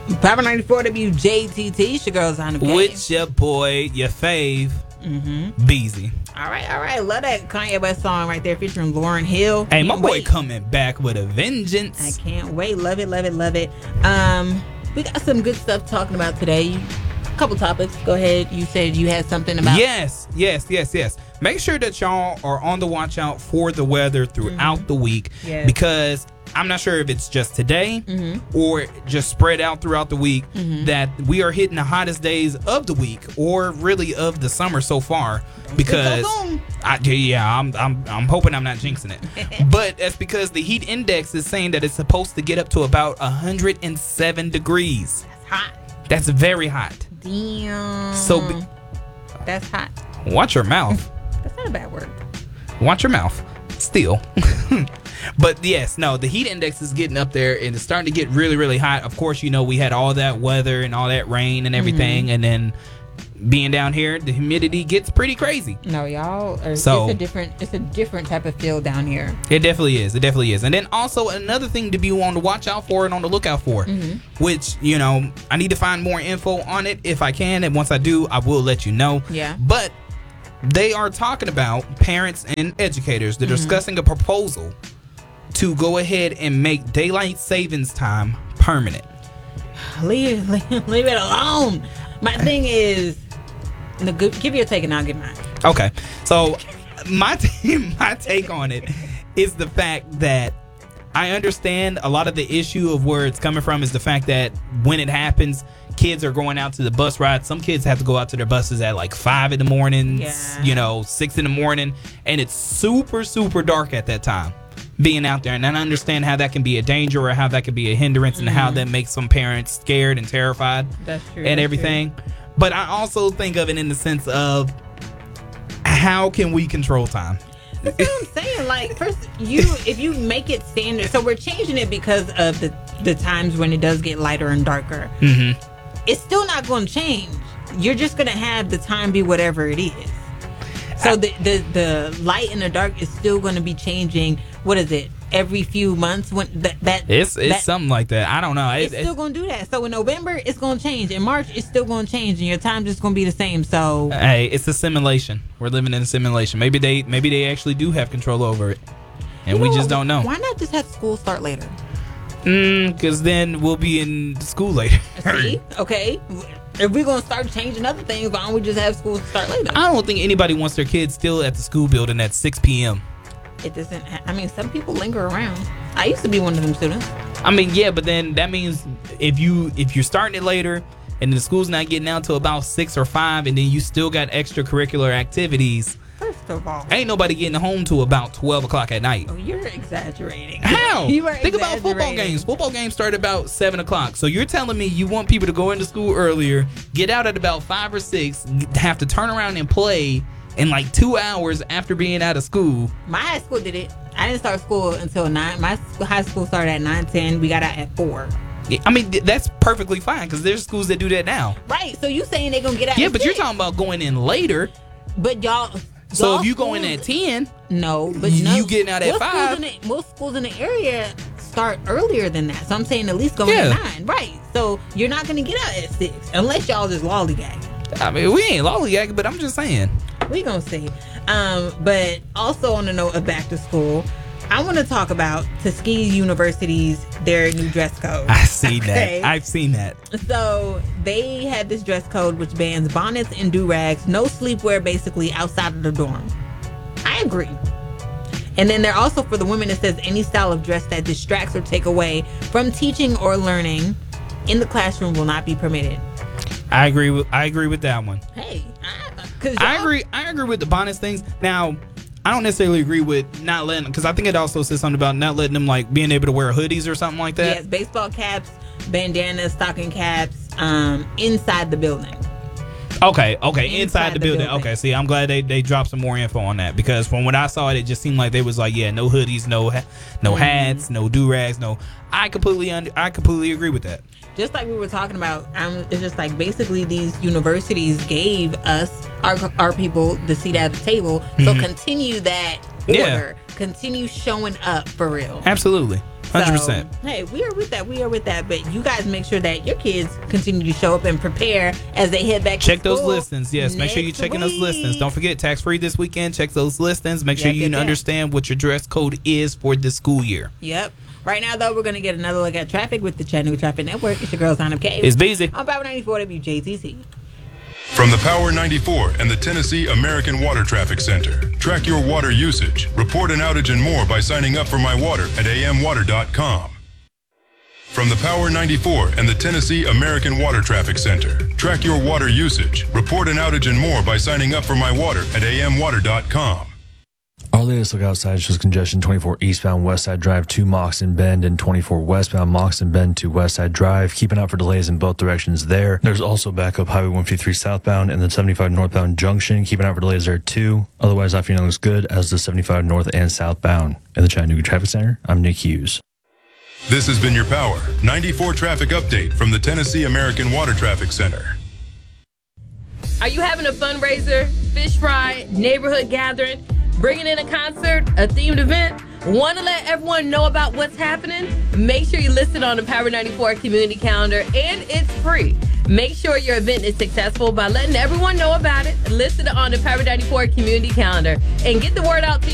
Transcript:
Papa 94 WJTT. It's your girls on the game. With your boy, your fave, Beezy. All right. Love that Kanye West song right there featuring Lauryn Hill. Hey, my Can't boy wait. coming back with a vengeance. I can't wait. Love it. We got some good stuff talking about today. A couple topics. Go ahead. You said you had something about. Yes. Make sure that y'all are on the watch out for the weather throughout the week. Yes. Because I'm not sure if it's just today or just spread out throughout the week that we are hitting the hottest days of the week or really of the summer so far. Because I'm hoping I'm not jinxing it. But that's because the heat index is saying that it's supposed to get up to about 107 degrees. That's hot. That's very hot. Damn. So that's hot. watch your mouth. That's not a bad word. Watch your mouth. Still. But yes, no, the heat index is getting up there and it's starting to get really, really hot. Of course, you know, we had all that weather and all that rain and everything. And then being down here, the humidity gets pretty crazy. No, y'all. So- It's a different type of feel down here. It definitely is. And then also another thing to be on the watch out for and on the lookout for, which, you know, I need to find more info on it if I can. And once I do, I will let you know. Yeah. But they are talking about parents and educators. They're discussing a proposal to go ahead and make daylight savings time permanent. Leave it alone. My thing is, give your take and I'll give mine. Okay. So my take on it is the fact that I understand a lot of the issue of where it's coming from is the fact that when it happens, kids are going out to the bus ride. Some kids have to go out to their buses at like 5 in the morning, Yeah. 6 in the morning, and it's super, super dark at that time being out there. And I understand how that can be a danger or how that can be a hindrance and how that makes some parents scared and terrified That's true. and everything. But I also think of it in the sense of how can we control time? That's what I'm saying. Like, first, if you make it standard, so we're changing it because of the times when it does get lighter and darker. It's still not going to change. You're just going to have the time be whatever it is. So the light and the dark is still going to be changing. What is it? Every few months when It's something like that. I don't know. It's still going to do that. So in November, it's going to change. In March, it's still going to change, and your time's just going to be the same. So hey, it's a simulation. We're living in a simulation. Maybe they actually do have control over it, and we just don't know. Why not just have school start later? Because then we'll be in school later. See? Okay. If we're going to start changing other things, why don't we just have school start later? I don't think anybody wants their kids still at the school building at 6 p.m. It doesn't. I mean, some people linger around. I used to be one of them students. I mean, yeah, but then that means if you're starting it later and the school's not getting out till about 6 or 5, and then you still got extracurricular activities. First of all, Ain't nobody getting home till about 12 o'clock at night. oh, you're exaggerating. How? You are Think about football exaggerating. games. Football games start about 7 o'clock. So you're telling me you want people to go into school earlier, get out at about 5 or 6, have to turn around and play in like 2 hours after being out of school. My high school did it. I didn't start school until 9. My high school started at 9:10. We got out at 4. I mean, that's perfectly fine because there's schools that do that now. Right. So you saying they're gonna get out? Yeah, at but you're 6. talking about going in later. But y'all. So y'all if you go in schools- at 10, No, but You no, getting out at most 5? Most schools in the area start earlier than that. So I'm saying at least going Yeah. at 9. Right. So you're not going to get out at 6 unless y'all just lollygag. I mean, we ain't lollygagging, but I'm just saying. We going to see. But also on the note of back to school, I want to talk about Tuskegee University's their new dress code. I see Okay. that. I've seen that. So they had this dress code which bans bonnets and do-rags, no sleepwear basically outside of the dorm. I agree. And then they're also for the women, it says any style of dress that distracts or take away from teaching or learning in the classroom will not be permitted. I agree with that one. Hey, I agree with the bonnets things. Now, I don't necessarily agree with not letting, because I think it also says something about not letting them like being able to wear hoodies or something like that. Yes, baseball caps, bandanas, stocking caps, inside the building. Okay, inside the building. Okay, see, I'm glad they dropped some more info on that, because from when I saw it, it just seemed like they was like, yeah, no hoodies, no hats, no do-rags, no. I completely agree with that. Just like we were talking about, it's just like basically these universities gave us our people the seat at the table. So continue that order. continue showing up for real. Absolutely. 100%. So, hey, we are with that. But you guys make sure that your kids continue to show up and prepare as they head back to check school. Those listings. Yes, make sure you're checking those listings. Don't forget, tax-free this weekend. Check those listings. Make sure you understand what your dress code is for this school year. Yep. Right now, though, we're going to get another look at traffic with the Chattanooga Traffic Network. It's your girl, Sign Up K. It's busy. On Power 94 WJZZ. From the Power 94 and the Tennessee American Water Traffic Center. Track your water usage, report an outage and more by signing up for My Water at amwater.com. From the Power 94 and the Tennessee American Water Traffic Center. Track your water usage, report an outage and more by signing up for My Water at amwater.com. Our latest look outside shows congestion 24 eastbound Westside Drive to Moxon Bend and 24 westbound Moxon Bend to Westside Drive. Keep an eye out for delays in both directions there. There's also backup Highway 153 southbound and the 75 northbound junction. Keep an eye out for delays there too. Otherwise, I feeling looks good as the 75 north and southbound. In the Chattanooga Traffic Center, I'm Nick Hughes. This has been your Power 94 traffic update from the Tennessee American Water Traffic Center. Are you having a fundraiser, fish fry, neighborhood gathering, bringing in a concert, a themed event? Want to let everyone know about what's happening? Make sure you list it on the Power 94 community calendar, and it's free. Make sure your event is successful by letting everyone know about it. List it on the Power 94 community calendar, and get the word out to